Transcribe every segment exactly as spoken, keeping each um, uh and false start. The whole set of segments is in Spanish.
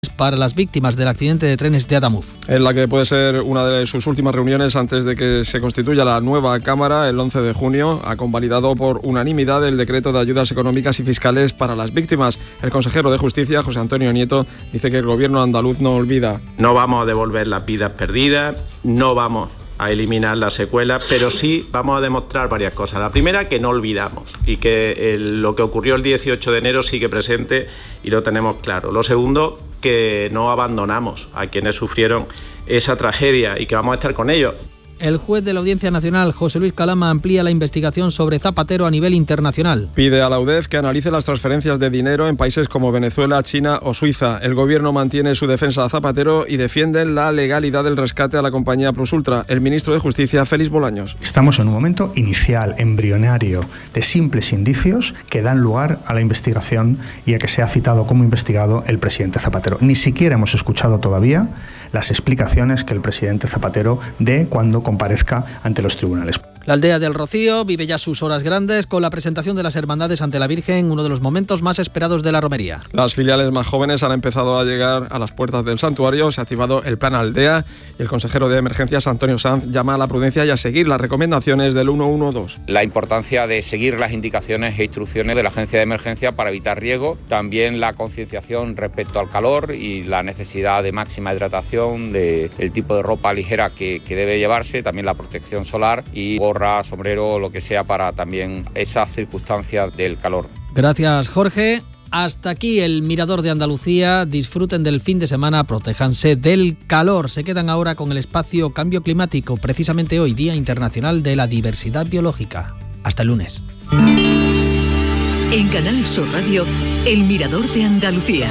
para las víctimas del accidente de trenes de Adamuz. En la que puede ser una de sus últimas reuniones antes de que se constituya la nueva Cámara el once de junio, ha convalidado por unanimidad el decreto de ayudas económicas y fiscales para las víctimas. El consejero de Justicia, José Antonio Nieto, dice que el gobierno andaluz no olvida. No vamos a devolver las vidas perdidas, no vamos a eliminar las secuelas, pero sí vamos a demostrar varias cosas. La primera, que no olvidamos y que el, lo que ocurrió el dieciocho de enero sigue presente y lo tenemos claro. Lo segundo, que no abandonamos a quienes sufrieron esa tragedia y que vamos a estar con ellos. El juez de la Audiencia Nacional, José Luis Calama, amplía la investigación sobre Zapatero a nivel internacional. Pide a la U D E F que analice las transferencias de dinero en países como Venezuela, China o Suiza. El gobierno mantiene su defensa a Zapatero y defiende la legalidad del rescate a la compañía Prosultra. El ministro de Justicia, Félix Bolaños. Estamos en un momento inicial, embrionario, de simples indicios que dan lugar a la investigación y a que sea citado como investigado el presidente Zapatero. Ni siquiera hemos escuchado todavía las explicaciones que el presidente Zapatero dé cuando comparezca ante los tribunales. La aldea del Rocío vive ya sus horas grandes con la presentación de las hermandades ante la Virgen, uno de los momentos más esperados de la romería. Las filiales más jóvenes han empezado a llegar a las puertas del santuario, se ha activado el plan Aldea y el consejero de Emergencias, Antonio Sanz, llama a la prudencia y a seguir las recomendaciones del ciento doce. La importancia de seguir las indicaciones e instrucciones de la Agencia de Emergencia para evitar riesgo, también la concienciación respecto al calor y la necesidad de máxima hidratación, de el tipo de ropa ligera que, que debe llevarse, también la protección solar y gorra, sombrero, lo que sea para también esas circunstancias del calor. Gracias, Jorge. Hasta aquí el Mirador de Andalucía. Disfruten del fin de semana, protéjanse del calor. Se quedan ahora con el espacio Cambio Climático, precisamente hoy, Día Internacional de la Diversidad Biológica. Hasta el lunes. En Canal Sur Radio, el Mirador de Andalucía.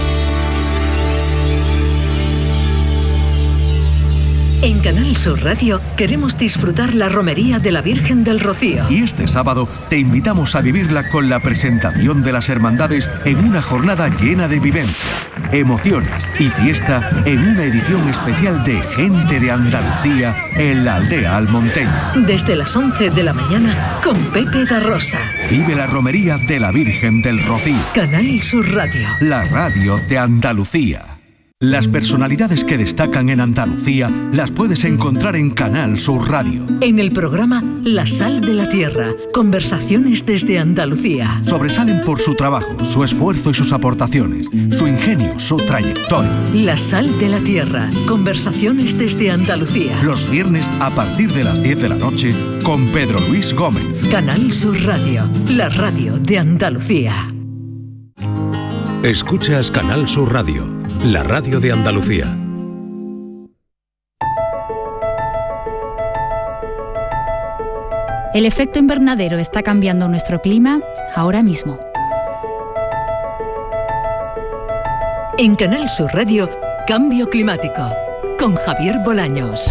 En Canal Sur Radio queremos disfrutar la romería de la Virgen del Rocío. Y este sábado te invitamos a vivirla con la presentación de las hermandades en una jornada llena de vivencia, emociones y fiesta en una edición especial de Gente de Andalucía en la aldea almonteña. Desde las once de la mañana con Pepe da Rosa. Vive la romería de la Virgen del Rocío. Canal Sur Radio. La radio de Andalucía. Las personalidades que destacan en Andalucía las puedes encontrar en Canal Sur Radio. En el programa La Sal de la Tierra, conversaciones desde Andalucía. Sobresalen por su trabajo, su esfuerzo y sus aportaciones, su ingenio, su trayectoria. La Sal de la Tierra, conversaciones desde Andalucía. Los viernes a partir de las diez de la noche con Pedro Luis Gómez. Canal Sur Radio, la radio de Andalucía. Escuchas Canal Sur Radio, la radio de Andalucía. El efecto invernadero está cambiando nuestro clima ahora mismo. En Canal Sur Radio, Cambio Climático, con Javier Bolaños.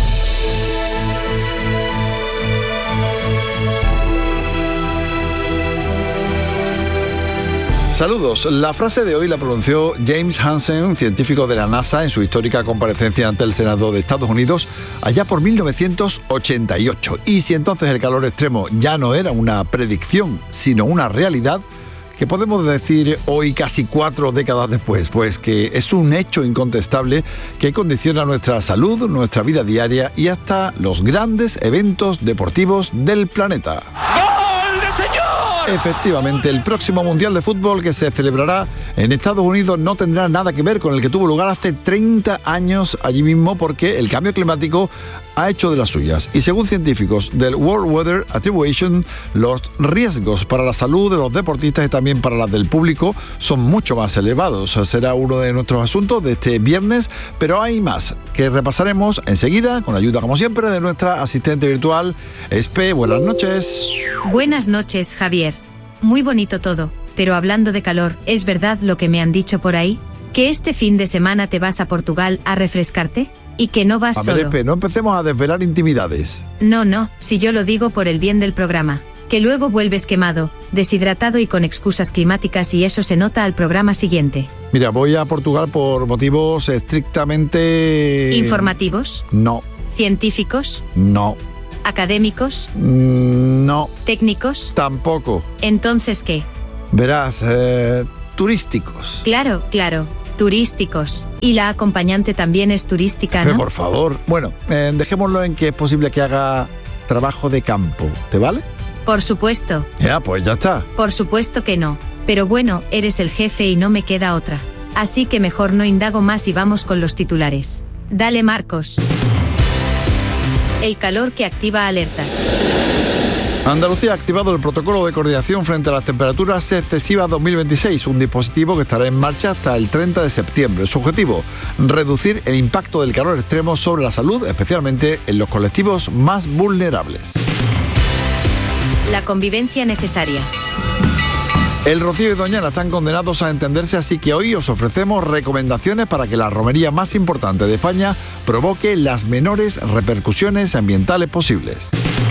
Saludos. La frase de hoy la pronunció James Hansen, científico de la NASA, en su histórica comparecencia ante el Senado de Estados Unidos allá por mil novecientos ochenta y ocho. Y si entonces el calor extremo ya no era una predicción, sino una realidad, ¿qué podemos decir hoy, casi cuatro décadas después? Pues que es un hecho incontestable que condiciona nuestra salud, nuestra vida diaria y hasta los grandes eventos deportivos del planeta. Efectivamente, el próximo Mundial de Fútbol que se celebrará en Estados Unidos no tendrá nada que ver con el que tuvo lugar hace treinta años allí mismo, porque el cambio climático ha hecho de las suyas. Y según científicos del World Weather Attribution, los riesgos para la salud de los deportistas y también para las del público son mucho más elevados. Será uno de nuestros asuntos de este viernes, pero hay más que repasaremos enseguida, con ayuda, como siempre, de nuestra asistente virtual, Espe. Buenas noches. Buenas noches, Javier. Muy bonito todo, pero hablando de calor, ¿es verdad lo que me han dicho por ahí? ¿Que este fin de semana te vas a Portugal a refrescarte? ¿Y que no vas a solo? A ver, Espe, no empecemos a desvelar intimidades. No, no, si yo lo digo por el bien del programa. Que luego vuelves quemado, deshidratado y con excusas climáticas, y eso se nota al programa siguiente. Mira, voy a Portugal por motivos estrictamente... ¿Informativos? No. ¿Científicos? No. ¿Académicos? No. ¿Técnicos? Tampoco. ¿Entonces qué? Verás, eh, turísticos. Claro, claro. turísticos. Y la acompañante también es turística, Pero ¿no? por favor. Bueno, eh, dejémoslo en que es posible que haga trabajo de campo. ¿Te vale? Por supuesto. Ya, pues ya está. Por supuesto que no. Pero bueno, eres el jefe y no me queda otra. Así que mejor no indago más y vamos con los titulares. Dale, Marcos. El calor que activa alertas. Andalucía ha activado el protocolo de coordinación frente a las temperaturas excesivas dos mil veintiséis, un dispositivo que estará en marcha hasta el treinta de septiembre. Su objetivo, reducir el impacto del calor extremo sobre la salud, especialmente en los colectivos más vulnerables. La convivencia necesaria. El Rocío y Doñana están condenados a entenderse, así que hoy os ofrecemos recomendaciones para que la romería más importante de España provoque las menores repercusiones ambientales posibles.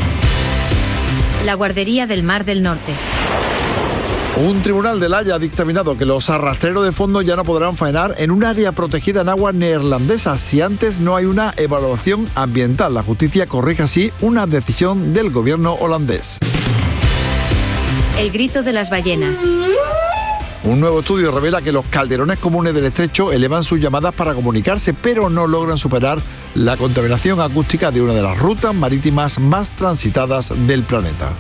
La guardería del Mar del Norte. Un tribunal de La Haya ha dictaminado que los arrastreros de fondo ya no podrán faenar en un área protegida en aguas neerlandesas si antes no hay una evaluación ambiental. La justicia corrige así una decisión del gobierno holandés. El grito de las ballenas. Un nuevo estudio revela que los calderones comunes del estrecho elevan sus llamadas para comunicarse, pero no logran superar la contaminación acústica de una de las rutas marítimas más transitadas del planeta.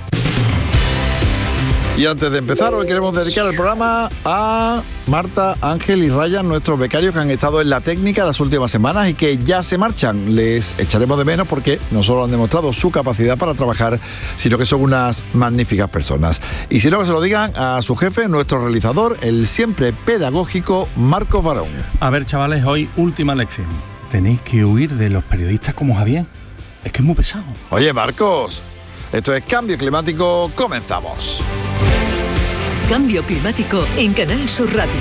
Y antes de empezar, hoy queremos dedicar el programa a Marta, Ángel y Ryan, nuestros becarios que han estado en la técnica las últimas semanas y que ya se marchan. Les echaremos de menos porque no solo han demostrado su capacidad para trabajar, sino que son unas magníficas personas. Y si no, que se lo digan a su jefe, nuestro realizador, el siempre pedagógico Marcos Barón. A ver, chavales, hoy última lección. Tenéis que huir de los periodistas como Javier. Es que es muy pesado. Oye, Marcos, esto es Cambio Climático, comenzamos. Cambio Climático en Canal Sur Radio.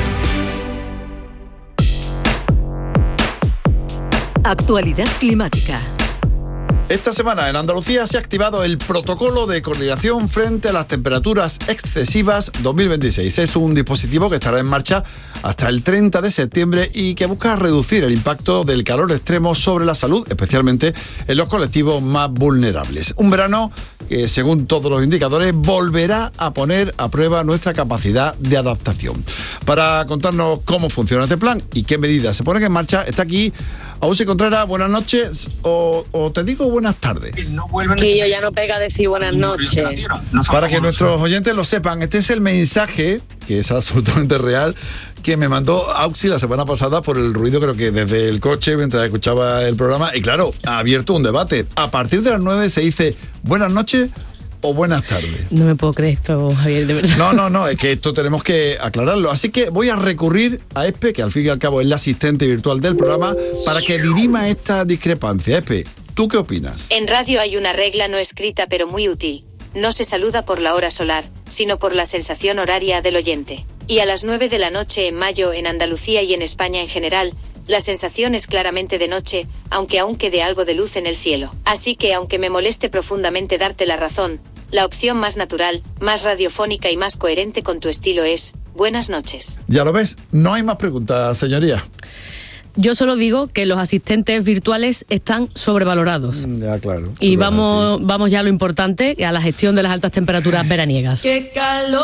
Actualidad climática. Esta semana en Andalucía se ha activado el protocolo de coordinación frente a las temperaturas excesivas dos mil veintiséis. Es un dispositivo que estará en marcha hasta el treinta de septiembre y que busca reducir el impacto del calor extremo sobre la salud, especialmente en los colectivos más vulnerables. Un verano que, según todos los indicadores, volverá a poner a prueba nuestra capacidad de adaptación. Para contarnos cómo funciona este plan y qué medidas se ponen en marcha, está aquí Ausi Contreras. Buenas noches, o, o te digo buenas tardes. Que yo ya no pega decir buenas noches. Para que nuestros oyentes lo sepan, este es el mensaje, que es absolutamente real, que me mandó Auxi la semana pasada por el ruido, creo que desde el coche, mientras escuchaba el programa. Y claro, ha abierto un debate. A partir de las nueve se dice buenas noches o buenas tardes. No me puedo creer esto, Javier, de verdad. No, no, no, es que esto tenemos que aclararlo. Así que voy a recurrir a Espe, que al fin y al cabo es la asistente virtual del programa, para que dirima esta discrepancia. Espe, ¿tú qué opinas? En radio hay una regla no escrita pero muy útil. No se saluda por la hora solar, sino por la sensación horaria del oyente. Y a las nueve de la noche en mayo en Andalucía y en España en general, la sensación es claramente de noche, aunque aún quede algo de luz en el cielo. Así que aunque me moleste profundamente darte la razón, la opción más natural, más radiofónica y más coherente con tu estilo es buenas noches. Ya lo ves, no hay más preguntas, señoría. Yo solo digo que los asistentes virtuales están sobrevalorados. Ya, claro. Y vamos, vamos ya a lo importante, a la gestión de las altas temperaturas veraniegas. ¡Qué calor!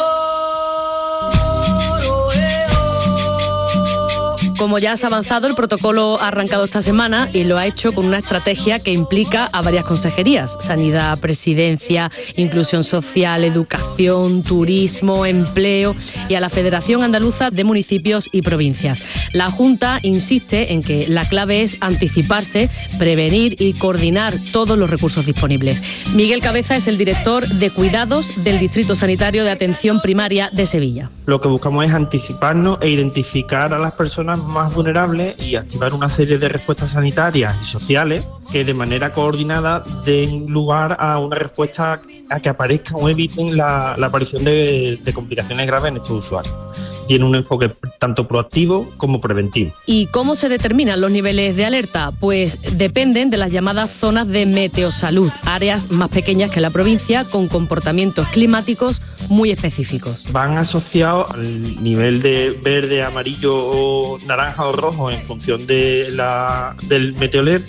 Como ya has avanzado, el protocolo ha arrancado esta semana y lo ha hecho con una estrategia que implica a varias consejerías: Sanidad, Presidencia, Inclusión Social, Educación, Turismo, Empleo y a la Federación Andaluza de Municipios y Provincias. La Junta insiste en que la clave es anticiparse, prevenir y coordinar todos los recursos disponibles. Miguel Cabeza es el director de Cuidados del Distrito Sanitario de Atención Primaria de Sevilla. Lo que buscamos es anticiparnos e identificar a las personas más vulnerables y activar una serie de respuestas sanitarias y sociales que de manera coordinada den lugar a una respuesta a que aparezcan o eviten la, la aparición de, de complicaciones graves en estos usuarios. Tiene un enfoque tanto proactivo como preventivo. ¿Y cómo se determinan los niveles de alerta? Pues dependen de las llamadas zonas de meteosalud, áreas más pequeñas que la provincia con comportamientos climáticos muy específicos. Van asociados al nivel de verde, amarillo, o naranja o rojo en función de la, del meteoalerta, que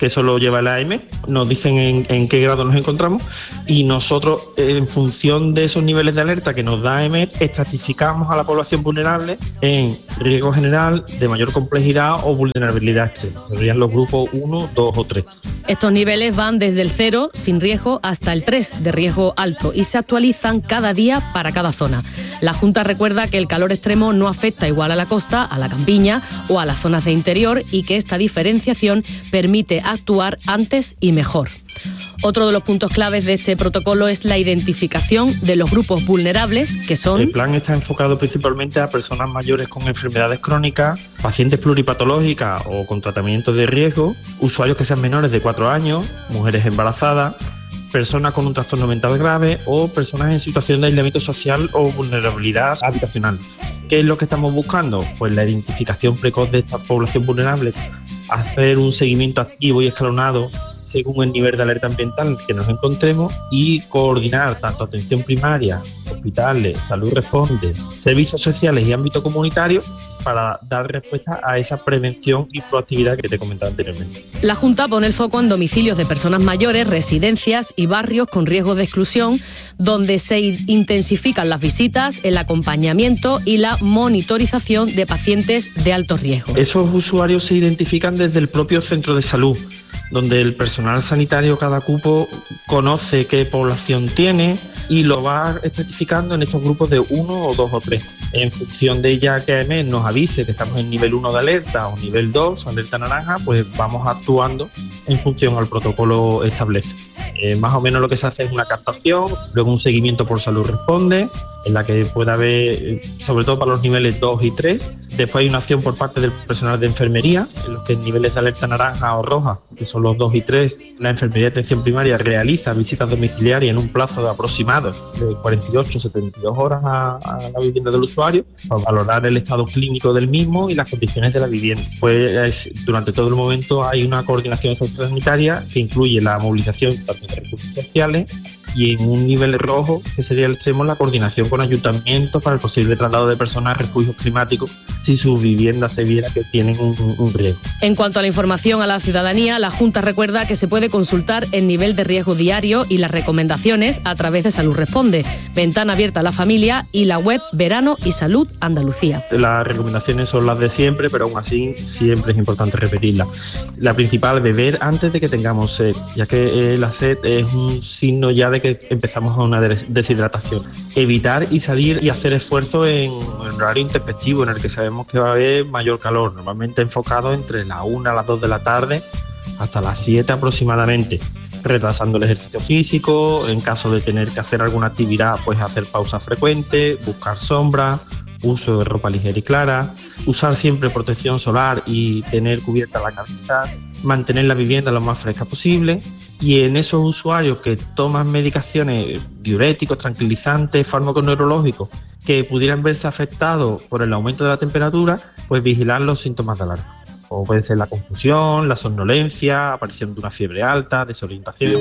que eso lo lleva la A M, nos dicen en, en qué grado nos encontramos y nosotros, en función de esos niveles de alerta que nos da A M, estratificamos a la población vulnerable en riesgo general, de mayor complejidad o vulnerabilidad extrema. Serían los grupos uno, dos o tres. Estos niveles van desde el cero, sin riesgo, hasta el tres, de riesgo alto, y se actualizan cada día para cada zona. La Junta recuerda que el calor extremo no afecta igual a la costa, a la campiña o a las zonas de interior y que esta diferenciación permite actuar antes y mejor. Otro de los puntos claves de este protocolo es la identificación de los grupos vulnerables, que son... El plan está enfocado principalmente a personas mayores con enfermedades crónicas, pacientes pluripatológicas o con tratamientos de riesgo, usuarios que sean menores de cuatro años, mujeres embarazadas, personas con un trastorno mental grave o personas en situación de aislamiento social o vulnerabilidad habitacional. ¿Qué es lo que estamos buscando? Pues la identificación precoz de esta población vulnerable, hacer un seguimiento activo y escalonado según el nivel de alerta ambiental en el que nos encontremos y coordinar tanto atención primaria, hospitales, salud responde, servicios sociales y ámbito comunitario para dar respuesta a esa prevención y proactividad que te comentaba anteriormente. La Junta pone el foco en domicilios de personas mayores, residencias y barrios con riesgo de exclusión, donde se intensifican las visitas, el acompañamiento y la monitorización de pacientes de alto riesgo. Esos usuarios se identifican desde el propio centro de salud, donde el personal sanitario, cada cupo, conoce qué población tiene y lo va especificando en estos grupos de uno o dos o tres. En función de ella que A M nos avise que estamos en nivel uno de alerta o nivel dos, alerta naranja, pues vamos actuando en función al protocolo establecido. Eh, más o menos lo que se hace es una captación, luego un seguimiento por salud responde, en la que puede haber, sobre todo para los niveles dos y tres. Después hay una acción por parte del personal de enfermería, en los que en niveles de alerta naranja o roja, que son los dos y tres, la enfermería de atención primaria realiza visitas domiciliarias en un plazo de aproximado de cuarenta y ocho a setenta y dos horas a, a la vivienda del usuario, para valorar el estado clínico del mismo y las condiciones de la vivienda. Pues durante todo el momento hay una coordinación sociosanitaria que incluye la movilización tanto de recursos sociales y en un nivel rojo, que sería el extremo, la coordinación con ayuntamientos para el posible traslado de personas a refugios climáticos si sus viviendas se viera que tienen un, un riesgo. En cuanto a la información a la ciudadanía, la Junta recuerda que se puede consultar el nivel de riesgo diario y las recomendaciones a través de Salud Responde, Ventana Abierta a la Familia y la web Verano y Salud Andalucía. Las recomendaciones son las de siempre, pero aún así siempre es importante repetirlas. La principal, beber antes de que tengamos sed, ya que la sed es un signo ya de que empezamos a una deshidratación. Evitar y salir y hacer esfuerzo en un horario intempestivo en el que sabemos que va a haber mayor calor, normalmente enfocado entre la una a las dos de la tarde hasta las siete aproximadamente, retrasando el ejercicio físico, en caso de tener que hacer alguna actividad, pues hacer pausas frecuentes, buscar sombra, uso de ropa ligera y clara, usar siempre protección solar y tener cubierta la cabeza, mantener la vivienda lo más fresca posible. Y en esos usuarios que toman medicaciones diuréticos, tranquilizantes, fármacos neurológicos que pudieran verse afectados por el aumento de la temperatura, pues vigilar los síntomas de alarma. Como puede ser la confusión, la somnolencia, aparición de una fiebre alta, desorientación.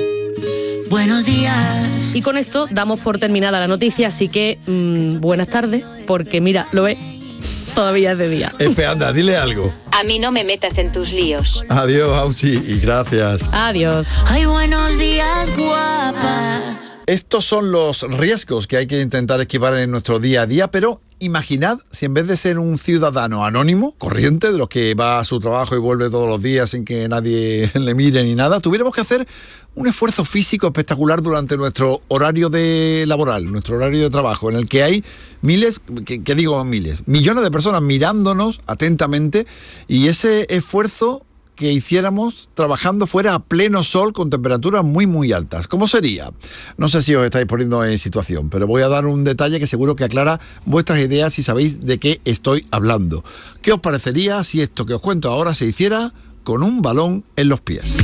Buenos días. Y con esto damos por terminada la noticia, así que mmm, buenas tardes, porque mira, lo ves, todavía es de día. Espe, anda, dile algo. A mí no me metas en tus líos. Adiós, Ausi, y gracias. Adiós. Ay, buenos días, guapa. Estos son los riesgos que hay que intentar esquivar en nuestro día a día, pero imaginad si en vez de ser un ciudadano anónimo, corriente, de los que va a su trabajo y vuelve todos los días sin que nadie le mire ni nada, tuviéramos que hacer un esfuerzo físico espectacular durante nuestro horario de laboral, nuestro horario de trabajo, en el que hay miles, que, que digo miles, millones de personas mirándonos atentamente, y ese esfuerzo que hiciéramos trabajando fuera a pleno sol con temperaturas muy muy altas. ¿Cómo sería? No sé si os estáis poniendo en situación, pero voy a dar un detalle que seguro que aclara vuestras ideas si sabéis de qué estoy hablando. ¿Qué os parecería si esto que os cuento ahora se hiciera con un balón en los pies?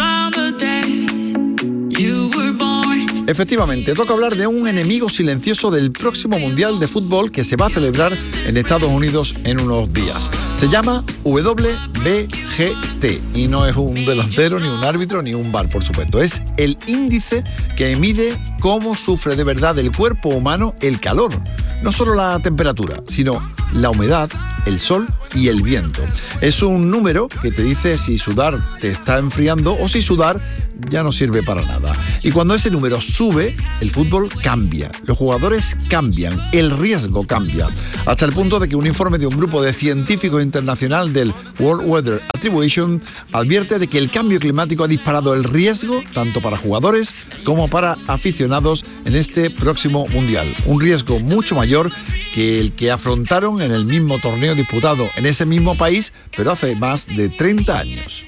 Efectivamente, toca hablar de un enemigo silencioso del próximo Mundial de Fútbol que se va a celebrar en Estados Unidos en unos días. Se llama W B G T y no es un delantero, ni un árbitro, ni un V A R, por supuesto. Es el índice que mide cómo sufre de verdad el cuerpo humano el calor. No solo la temperatura, sino la humedad, el sol y el viento. Es un número que te dice si sudar te está enfriando o si sudar ya no sirve para nada. Y cuando ese número sube, el fútbol cambia, los jugadores cambian, el riesgo cambia, hasta el punto de que un informe de un grupo de científicos internacional del World Weather Attribution advierte de que el cambio climático ha disparado el riesgo tanto para jugadores como para aficionados en este próximo mundial. Un riesgo mucho mayor que el que afrontaron en el mismo torneo disputado en ese mismo país, pero hace más de treinta años.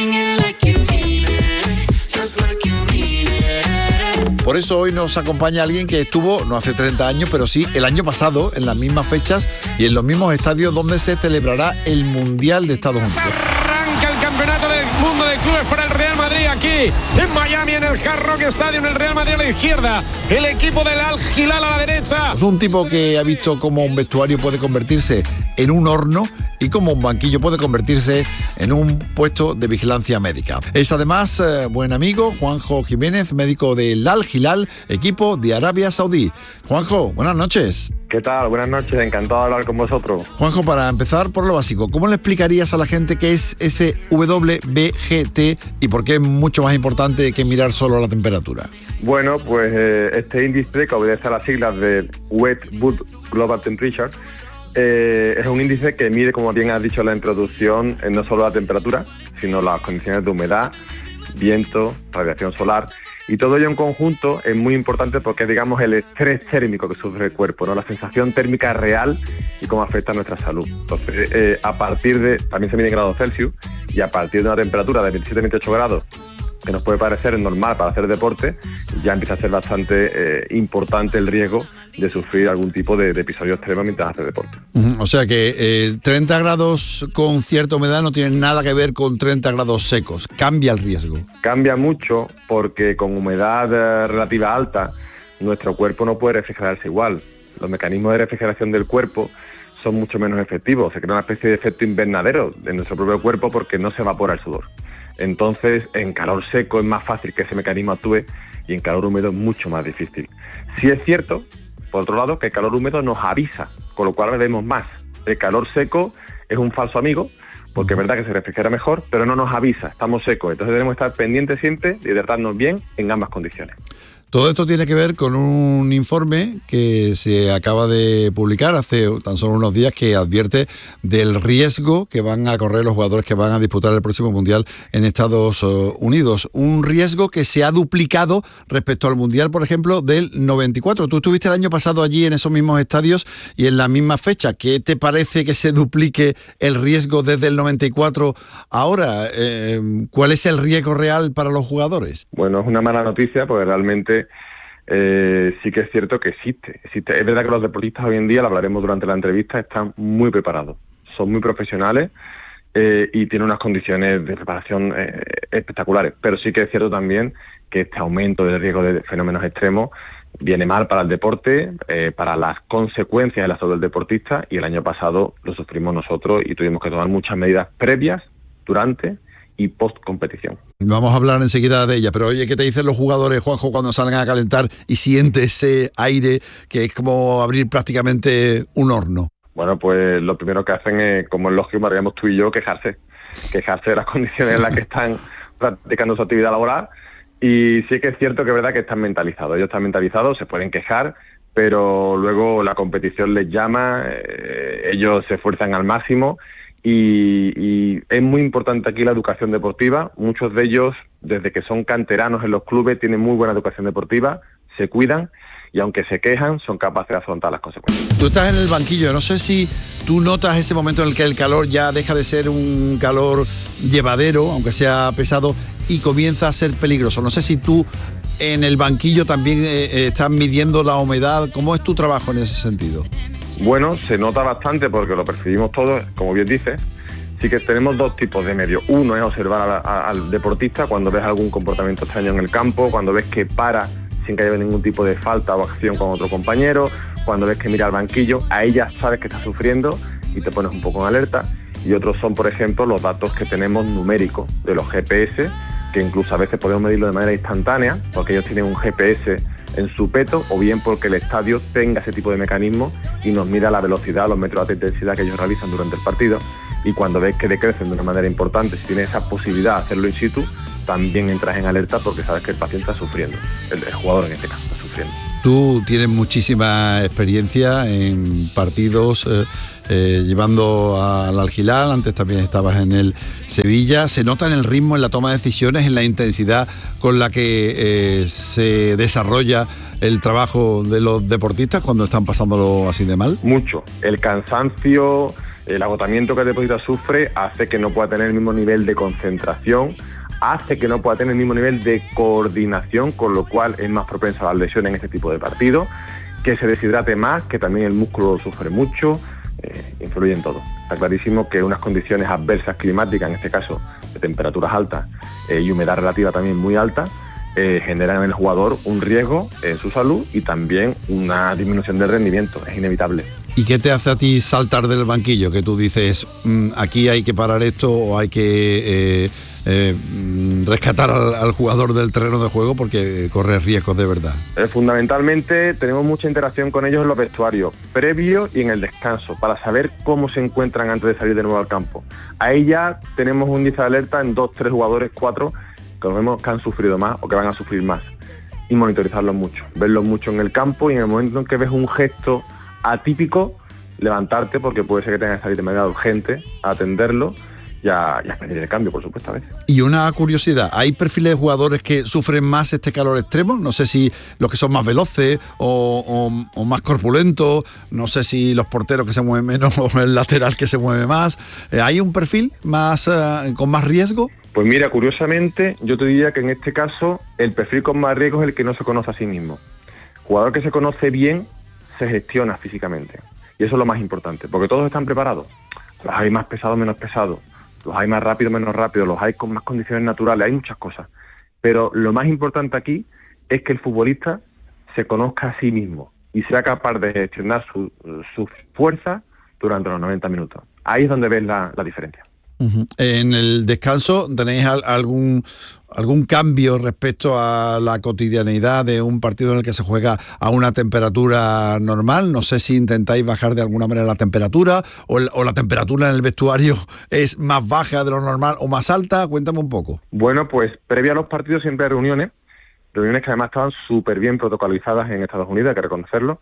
Por eso hoy nos acompaña alguien que estuvo, no hace treinta años, pero sí el año pasado, en las mismas fechas y en los mismos estadios donde se celebrará el Mundial de Estados Unidos. Arranca el campeonato del mundo de clubes para el Real Madrid aquí en Miami, en el Hard Rock Stadium. El Real Madrid a la izquierda, el equipo del Al Hilal a la derecha. Es un tipo que ha visto cómo un vestuario puede convertirse en un horno y cómo un banquillo puede convertirse en un puesto de vigilancia médica. Es además eh, buen amigo Juanjo Jiménez, médico del Al Hilal, equipo de Arabia Saudí. Juanjo, buenas noches. ¿Qué tal? Buenas noches, encantado de hablar con vosotros. Juanjo, para empezar por lo básico, ¿cómo le explicarías a la gente qué es ese W B G T y por qué es mucho más importante que mirar solo la temperatura? Bueno, pues eh, este índice, que obedece a las siglas de Wet Bulb Global Temperature, eh, es un índice que mide, como bien has dicho en la introducción, eh, no solo la temperatura, sino las condiciones de humedad, viento, radiación solar. Y todo ello en conjunto es muy importante porque es, digamos, el estrés térmico que sufre el cuerpo, ¿no? La sensación térmica real y cómo afecta a nuestra salud. Entonces, eh, a partir de, también se mide en grados Celsius, y a partir de una temperatura de veintisiete a veintiocho grados, que nos puede parecer normal para hacer deporte, ya empieza a ser bastante eh, importante el riesgo de sufrir algún tipo de, de episodio extremo mientras hace deporte. Uh-huh. O sea que eh, treinta grados con cierta humedad no tienen nada que ver con treinta grados secos, cambia el riesgo. Cambia mucho porque con humedad eh, relativa alta nuestro cuerpo no puede refrigerarse igual. Los mecanismos de refrigeración del cuerpo son mucho menos efectivos, se crea una especie de efecto invernadero en nuestro propio cuerpo porque no se evapora el sudor. Entonces, en calor seco es más fácil que ese mecanismo actúe y en calor húmedo es mucho más difícil. Sí es cierto, por otro lado, que el calor húmedo nos avisa, con lo cual bebemos más. El calor seco es un falso amigo, porque es verdad que se refrigera mejor, pero no nos avisa, estamos secos. Entonces debemos estar pendientes siempre de hidratarnos bien en ambas condiciones. Todo esto tiene que ver con un informe que se acaba de publicar hace tan solo unos días que advierte del riesgo que van a correr los jugadores que van a disputar el próximo Mundial en Estados Unidos. Un riesgo que se ha duplicado respecto al Mundial, por ejemplo, del noventa y cuatro. Tú estuviste el año pasado allí en esos mismos estadios y en la misma fecha. ¿Qué te parece que se duplique el riesgo desde el noventa y cuatro ahora? Eh, ¿Cuál es el riesgo real para los jugadores? Bueno, es una mala noticia porque realmente Eh, sí que es cierto que existe, existe. Es verdad que los deportistas hoy en día, lo hablaremos durante la entrevista, están muy preparados, son muy profesionales eh, y tienen unas condiciones de preparación eh, espectaculares, pero sí que es cierto también que este aumento del riesgo de fenómenos extremos viene mal para el deporte, eh, para las consecuencias de la salud del deportista, y el año pasado lo sufrimos nosotros y tuvimos que tomar muchas medidas previas, durante y post competición. Vamos a hablar enseguida de ella, pero oye, ¿qué te dicen los jugadores, Juanjo, cuando salen a calentar y siente ese aire que es como abrir prácticamente un horno? Bueno, pues lo primero que hacen es, como es lógico, haríamos tú y yo, quejarse, quejarse de las condiciones en las que están practicando su actividad laboral, y sí que es cierto que es verdad que están mentalizados, ellos están mentalizados, se pueden quejar, pero luego la competición les llama, eh, ellos se esfuerzan al máximo. Y, y es muy importante aquí la educación deportiva. Muchos de ellos, desde que son canteranos en los clubes, tienen muy buena educación deportiva, se cuidan y aunque se quejan, son capaces de afrontar las consecuencias. Tú estás en el banquillo, no sé si tú notas ese momento en el que el calor ya deja de ser un calor llevadero, aunque sea pesado, y comienza a ser peligroso. No sé si tú en el banquillo también eh, eh, estás midiendo la humedad. ¿Cómo es tu trabajo en ese sentido? Bueno, se nota bastante porque lo percibimos todos, como bien dices. Sí que tenemos dos tipos de medios. Uno es observar a, a, al deportista cuando ves algún comportamiento extraño en el campo, cuando ves que para sin que haya ningún tipo de falta o acción con otro compañero, cuando ves que mira al banquillo, ahí ya sabes que está sufriendo y te pones un poco en alerta. Y otros son, por ejemplo, los datos que tenemos numéricos de los G P S, que incluso a veces podemos medirlo de manera instantánea, porque ellos tienen un G P S en su peto, o bien porque el estadio tenga ese tipo de mecanismo y nos mida la velocidad, los metros de intensidad que ellos realizan durante el partido, y cuando ves que decrecen de una manera importante, si tienes esa posibilidad de hacerlo in situ, también entras en alerta porque sabes que el paciente está sufriendo, el, el jugador en este caso está sufriendo. Tú tienes muchísima experiencia en partidos, eh, eh, llevando al Al Hilal, antes también estabas en el Sevilla. ¿Se nota en el ritmo, en la toma de decisiones, en la intensidad con la que eh, se desarrolla el trabajo de los deportistas cuando están pasándolo así de mal? Mucho. El cansancio, el agotamiento que el deportista sufre hace que no pueda tener el mismo nivel de concentración, hace que no pueda tener el mismo nivel de coordinación, con lo cual es más propenso a las lesiones en este tipo de partidos, que se deshidrate más, que también el músculo sufre mucho, eh, influye en todo. Está clarísimo que unas condiciones adversas climáticas, en este caso de temperaturas altas eh, y humedad relativa también muy alta, eh, generan en el jugador un riesgo en su salud y también una disminución del rendimiento, es inevitable. ¿Y qué te hace a ti saltar del banquillo? Que tú dices, mmm, aquí hay que parar esto o hay que... Eh, Eh, rescatar al, al jugador del terreno de juego porque corre riesgos de verdad. Eh, fundamentalmente tenemos mucha interacción con ellos en los vestuarios, previo y en el descanso, para saber cómo se encuentran antes de salir de nuevo al campo. Ahí ya tenemos un índice de alerta en dos, tres jugadores, cuatro, que vemos que han sufrido más o que van a sufrir más. Y monitorizarlos mucho, verlos mucho en el campo, y en el momento en que ves un gesto atípico, levantarte, porque puede ser que tengas que salir de manera urgente a atenderlo. Ya, ya pedir el cambio, por supuesto, a veces. Y una curiosidad, ¿hay perfiles de jugadores que sufren más este calor extremo? No sé si los que son más veloces o, o, o más corpulentos, no sé si los porteros que se mueven menos o el lateral que se mueve más. ¿Hay un perfil más uh, con más riesgo? Pues mira, curiosamente, yo te diría que en este caso el perfil con más riesgo es el que no se conoce a sí mismo. Jugador que se conoce bien se gestiona físicamente. Y eso es lo más importante, porque todos están preparados. Los hay más pesados, menos pesados. Los hay más rápido, menos rápido, los hay con más condiciones naturales, hay muchas cosas. Pero lo más importante aquí es que el futbolista se conozca a sí mismo y sea capaz de gestionar su, su fuerza durante los noventa minutos. Ahí es donde ves la, la diferencia. Uh-huh. En el descanso, ¿tenéis algún, algún cambio respecto a la cotidianeidad de un partido en el que se juega a una temperatura normal? No sé si intentáis bajar de alguna manera la temperatura o, el, o la temperatura en el vestuario es más baja de lo normal o más alta. Cuéntame un poco. Bueno, pues previo a los partidos siempre hay reuniones, reuniones que además estaban súper bien protocolizadas en Estados Unidos, hay que reconocerlo.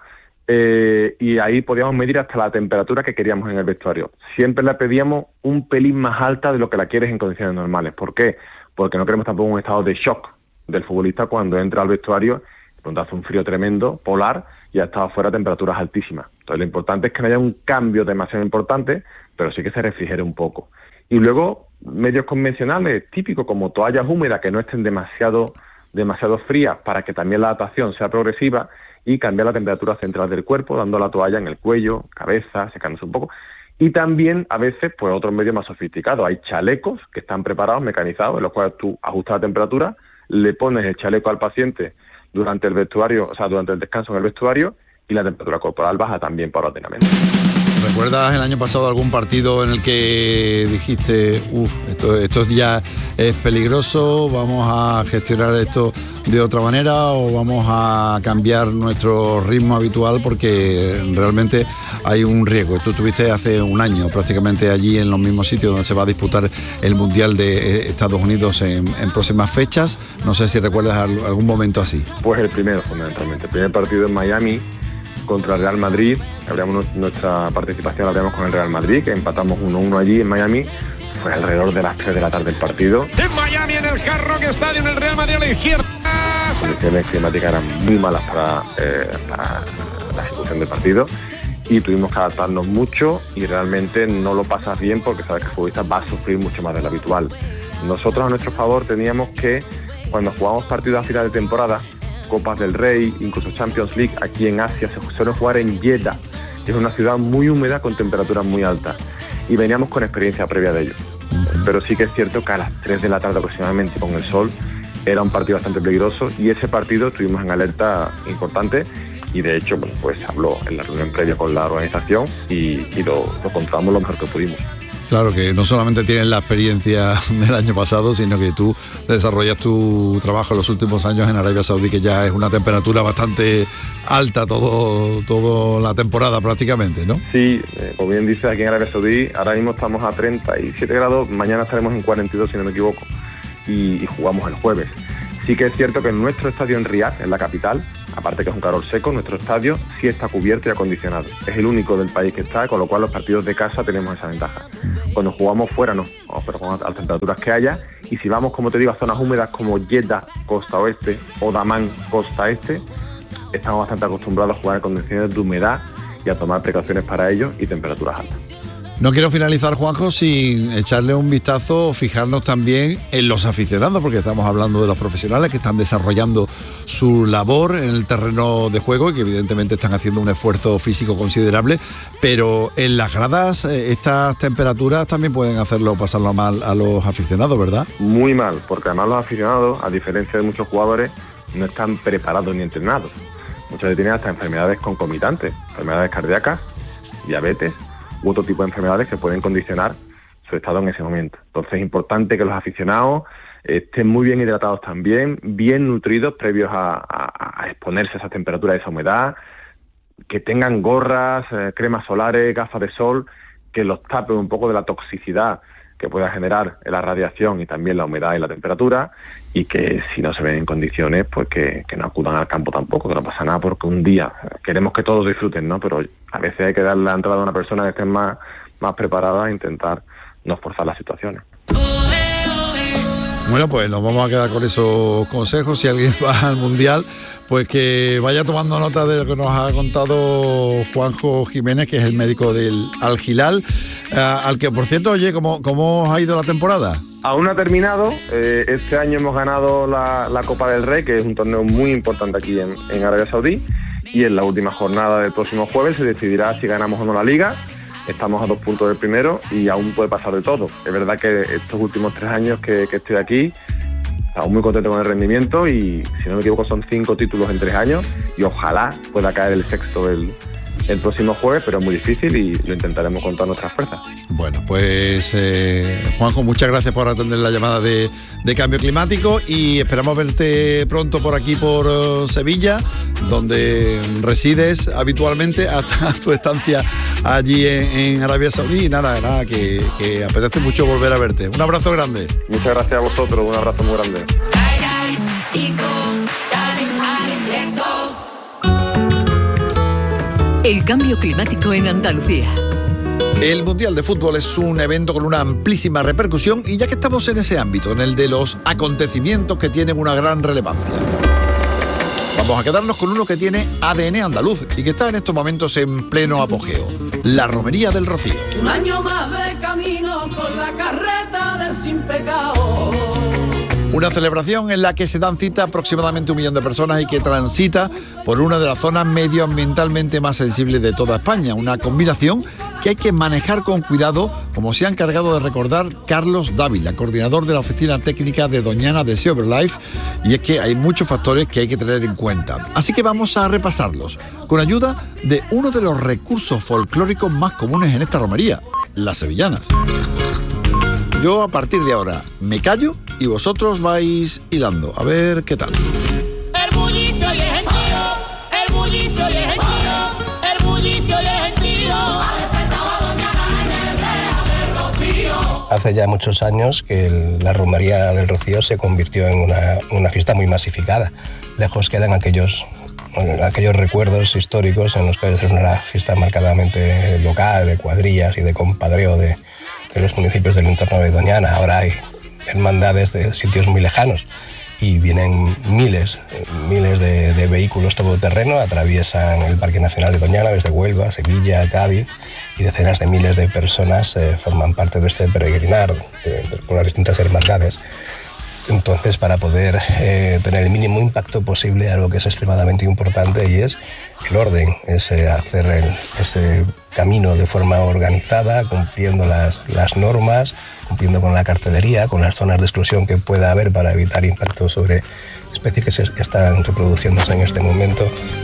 Eh, y ahí podíamos medir hasta la temperatura que queríamos en el vestuario. Siempre la pedíamos un pelín más alta de lo que la quieres en condiciones normales. ¿Por qué? Porque no queremos tampoco un estado de shock del futbolista cuando entra al vestuario, donde hace un frío tremendo, polar, y ha estado fuera a temperaturas altísimas. Entonces lo importante es que no haya un cambio demasiado importante, pero sí que se refrigere un poco. Y luego medios convencionales, típicos como toallas húmedas que no estén demasiado, demasiado frías para que también la adaptación sea progresiva, y cambiar la temperatura central del cuerpo, dando la toalla en el cuello, cabeza, secándose un poco. Y también, a veces, pues otros medios más sofisticados. Hay chalecos que están preparados, mecanizados, en los cuales tú ajustas la temperatura, le pones el chaleco al paciente durante el vestuario, o sea, durante el descanso en el vestuario, y la temperatura corporal baja también paulatinamente. ¿Recuerdas el año pasado algún partido en el que dijiste, uff, esto, esto ya es peligroso, vamos a gestionar esto de otra manera o vamos a cambiar nuestro ritmo habitual porque realmente hay un riesgo? Tú estuviste hace un año prácticamente allí en los mismos sitios donde se va a disputar el Mundial de Estados Unidos en, en próximas fechas. No sé si recuerdas algún momento así. Pues el primero, fundamentalmente. El primer partido en Miami contra el Real Madrid, abríamos nuestra participación, la abríamos con el Real Madrid, que empatamos uno uno allí en Miami. Fue alrededor de las tres de la tarde el partido. En Miami, en el Hard Rock Stadium, el Real Madrid a la izquierda. Las condiciones climáticas eran muy malas para, eh, para la ejecución del partido y tuvimos que adaptarnos mucho y realmente no lo pasas bien porque sabes que el futbolista va a sufrir mucho más de lo habitual. Nosotros a nuestro favor teníamos que, cuando jugamos partidos a final de temporada, Copas del Rey, incluso Champions League, aquí en Asia se suele jugar en Jeddah, que es una ciudad muy húmeda con temperaturas muy altas. Y veníamos con experiencia previa de ello. Pero sí que es cierto que a las tres de la tarde aproximadamente con el sol era un partido bastante peligroso y ese partido estuvimos en alerta importante y de hecho bueno, pues habló en la reunión previa con la organización y, y lo, lo controlamos lo mejor que pudimos. Claro, que no solamente tienes la experiencia del año pasado, sino que tú desarrollas tu trabajo en los últimos años en Arabia Saudí, que ya es una temperatura bastante alta todo, toda la temporada prácticamente, ¿no? Sí, eh, como bien dices, aquí en Arabia Saudí ahora mismo estamos a treinta y siete grados, mañana estaremos en cuarenta y dos si no me equivoco, y, y jugamos el jueves. Sí que es cierto que en nuestro estadio en Riad, en la capital, aparte que es un calor seco, nuestro estadio sí está cubierto y acondicionado. Es el único del país que está, con lo cual los partidos de casa tenemos esa ventaja. Cuando jugamos fuera no, pero con las temperaturas que haya, y si vamos, como te digo, a zonas húmedas como Jeddah, costa oeste, o Damán, costa este, estamos bastante acostumbrados a jugar en condiciones de humedad y a tomar precauciones para ello y temperaturas altas. No quiero finalizar, Juanjo, sin echarle un vistazo, fijarnos también en los aficionados, porque estamos hablando de los profesionales que están desarrollando su labor en el terreno de juego y que evidentemente están haciendo un esfuerzo físico considerable, pero en las gradas estas temperaturas también pueden hacerlo pasarlo mal a los aficionados, ¿verdad? Muy mal, porque además los aficionados, a diferencia de muchos jugadores, no están preparados ni entrenados. Muchos de tienen hasta enfermedades concomitantes, enfermedades cardíacas, diabetes u otro tipo de enfermedades que pueden condicionar su estado en ese momento. Entonces es importante que los aficionados estén muy bien hidratados también, bien nutridos previos a, a, a exponerse a esa temperatura, a esa humedad, que tengan gorras, eh, cremas solares, gafas de sol, que los tapen un poco de la toxicidad que pueda generar la radiación y también la humedad y la temperatura, y que si no se ven en condiciones, pues que, que no acudan al campo tampoco, que no pasa nada, porque un día queremos que todos disfruten, ¿no? Pero a veces hay que darle la entrada a una persona que esté más, más preparada e intentar no forzar las situaciones. Bueno, pues nos vamos a quedar con esos consejos. Si alguien va al Mundial, pues que vaya tomando nota de lo que nos ha contado Juanjo Jiménez, que es el médico del Al Hilal, eh, al que, por cierto, oye, ¿cómo, cómo ha ido la temporada? Aún no ha terminado. Eh, este año hemos ganado la, la Copa del Rey, que es un torneo muy importante aquí en, en Arabia Saudí, y en la última jornada del próximo jueves se decidirá si ganamos o no la Liga. Estamos a dos puntos del primero y aún puede pasar de todo. Es verdad que estos últimos tres años que, que estoy aquí, estamos muy contentos con el rendimiento y, si no me equivoco, son cinco títulos en tres años y ojalá pueda caer el sexto el, el próximo jueves, pero es muy difícil y lo intentaremos con todas nuestras fuerzas. Bueno, pues eh, Juanjo, muchas gracias por atender la llamada de, de Cambio Climático y esperamos verte pronto por aquí, por uh, Sevilla, donde resides habitualmente hasta tu estancia allí en, en Arabia Saudí. Y nada, nada, que, que apetece mucho volver a verte. Un abrazo grande. Muchas gracias a vosotros, un abrazo muy grande. El cambio climático en Andalucía. El Mundial de Fútbol es un evento con una amplísima repercusión y ya que estamos en ese ámbito, en el de los acontecimientos que tienen una gran relevancia, vamos a quedarnos con uno que tiene A D N andaluz y que está en estos momentos en pleno apogeo, la Romería del Rocío. Un año más de camino con la carreta del sin pecado. Una celebración en la que se dan cita aproximadamente un millón de personas y que transita por una de las zonas medioambientalmente más sensibles de toda España. Una combinación que hay que manejar con cuidado, como se ha encargado de recordar Carlos Dávila, coordinador de la Oficina Técnica de Doñana de SeaOverLife, y es que hay muchos factores que hay que tener en cuenta. Así que vamos a repasarlos, con ayuda de uno de los recursos folclóricos más comunes en esta romería, las sevillanas. Yo a partir de ahora me callo y vosotros vais hilando. A ver qué tal. El bullicio y el gentío, el bullicio y el gentío, el bullicio y el gentío. Hace ya muchos años que el, la Romería del Rocío se convirtió en una, una fiesta muy masificada. Lejos quedan aquellos, aquellos recuerdos históricos en los que es una fiesta marcadamente local, de cuadrillas y de compadreo de, de los municipios del entorno de Doñana. Ahora hay hermandades de sitios muy lejanos y vienen miles, miles de, de vehículos todoterreno, atraviesan el Parque Nacional de Doñana desde Huelva, Sevilla, Cádiz, y decenas de miles de personas eh, forman parte de este peregrinar de, de, con las distintas hermandades. Entonces, para poder eh, tener el mínimo impacto posible, algo que es extremadamente importante y es el orden, es eh, hacer el, ese camino de forma organizada, cumpliendo las, las normas, cumpliendo con la cartelería, con las zonas de exclusión que pueda haber para evitar impactos sobre especies que, se, que están reproduciéndose en este momento.